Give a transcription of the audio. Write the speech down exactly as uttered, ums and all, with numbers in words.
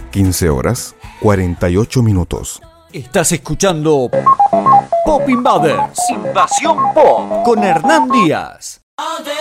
quince horas, cuarenta y ocho minutos. Estás escuchando Pop Invaders, Invasión Pop, con Hernán Díaz. All day